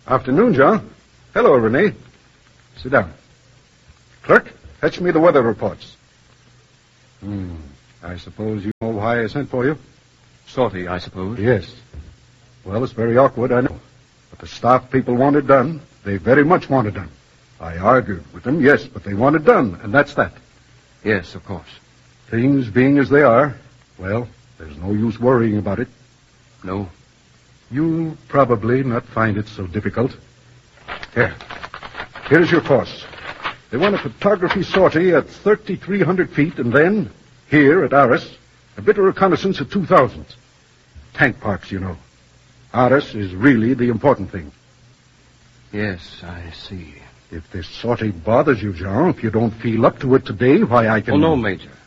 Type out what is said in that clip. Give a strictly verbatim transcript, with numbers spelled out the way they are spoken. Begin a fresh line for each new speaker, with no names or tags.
Afternoon, John. Hello, Renee. Sit down. Clerk, fetch me the weather reports. Hmm. I suppose you know why I sent for you?
Sortie, I suppose.
Yes. Well, it's very awkward, I know. But the staff people want it done. They very much want it done. I argued with them, yes, but they want it done, and that's that.
Yes, of course.
Things being as they are, well, there's no use worrying about it.
No.
You'll probably not find it so difficult. Here. Here's your course. They want a photography sortie at thirty-three hundred feet, and then, here at Aris, a bit of reconnaissance at two thousand. Tank parks, you know. Aris is really the important thing.
Yes, I see.
If this sortie bothers you, Jean, if you don't feel up to it today, why, I can...
Oh, no, Major.